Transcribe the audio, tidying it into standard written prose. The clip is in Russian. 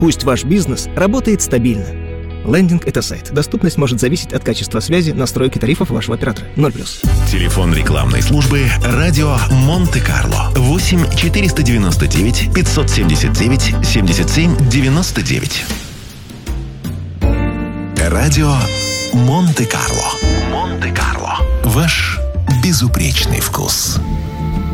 Пусть ваш бизнес работает стабильно. Лендинг — это сайт. Доступность может зависеть от качества связи, настройки тарифов вашего оператора. 0+. Телефон рекламной службы «Радио Монте-Карло». 8 499 579 77 99. Радио Монте-Карло. Монте-Карло. Ваш безупречный вкус.